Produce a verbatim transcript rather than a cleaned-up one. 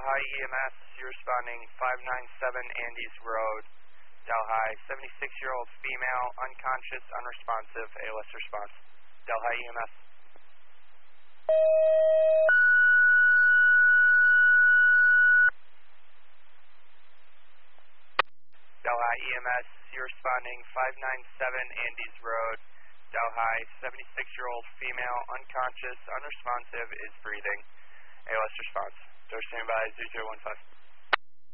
Delhi E M S, you're responding five ninety-seven Andes Road, Delhi, seventy-six-year-old female, unconscious, unresponsive, A L S response. Delhi E M S. Delhi E M S, you're responding five ninety-seven Andes Road, Delhi, seventy-six-year-old female, unconscious, unresponsive, is breathing, A L S response. Door standby zero zero one five.